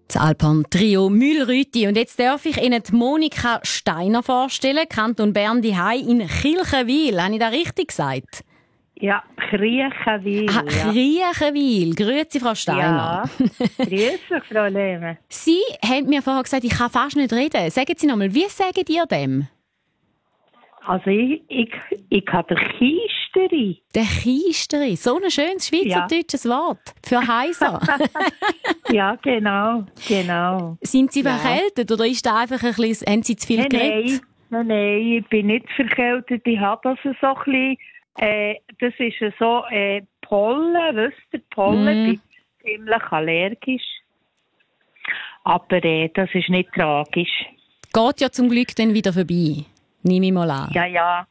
Das Alphorn-Trio Mühlrüti. Und jetzt darf ich Ihnen die Monika Steiner vorstellen, Kanton Bern daheim in Chilchenwil. Habe ich das richtig gesagt? Ja, Kriechenwil. Ah, Kriechenwil. Grüezi, Frau Steiner. Ja, grüezi, Frau Lehmann. Sie haben mir vorher gesagt, ich kann fast nicht reden. Sagen Sie nochmal, wie sagt ihr dem? Also ich habe den Kiesteri. Der Kiesteri. So ein schönes schweizerdeutsches Wort. Für heiser. Ja, genau. Sind Sie verkältet oder ist da einfach ein bisschen, haben Sie zu viel geredet? Nein, ich bin nicht verkältet. Ich habe das so ein bisschen, das ist so Pollen, wisst ihr, Pollen. Ich bin ziemlich allergisch. Aber das ist nicht tragisch. Geht ja zum Glück dann wieder vorbei. Nehme ich mal an. Ja.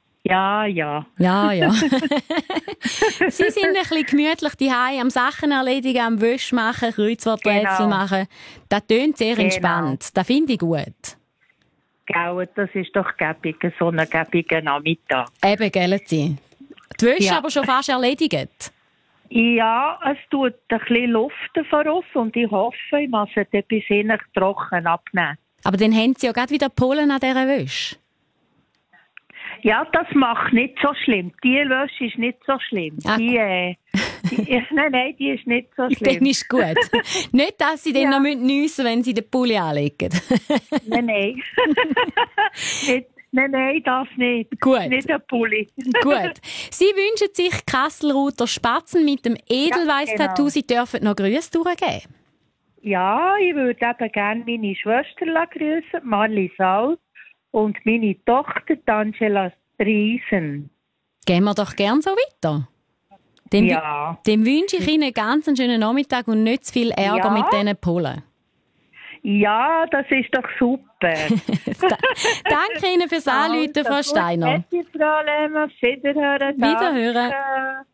Sie sind ein bisschen gemütlich daheim, am Sachen erledigen, am Wäsch machen, Kreuzworträtsel machen. Das tönt sehr entspannt. Das finde ich gut. Gell, das ist doch gäbig, so ein gäbiger Nachmittag. Eben, gell, Sie. Die Wäsche aber schon fast erledigt. Ja, es tut ein bisschen Luft voraus und ich hoffe, ich muss es bis hinten trocken abnehmen. Aber dann haben Sie ja gerade wieder Pollen an dieser Wäsche. Ja, das macht nicht so schlimm. Die Wäsche ist nicht so schlimm. Nein, die ist nicht so schlimm. Dann ist gut. Nicht, dass Sie dann noch nüssen müssen, wenn Sie den Pulli anlegen. Nein. Nein, das nicht. Gut. Nicht ein Pulli. Gut. Sie wünschen sich Kasselruther Spatzen mit dem Edelweiss-Tattoo. Genau. Sie dürfen noch Grüße durchgeben. Ja, ich würde eben gerne meine Schwester grüßen, Marli Saul, und meine Tochter, Angela Riesen. Gehen wir doch gern so weiter. Dem wünsche ich Ihnen ganz einen schönen Nachmittag und nicht zu viel Ärger mit diesen Pollen. Ja, das ist doch super. Danke Ihnen fürs Anrufen, Frau Steiner. Danke, Frau Lehmann. Wiederhören. Wiederhören. Danke.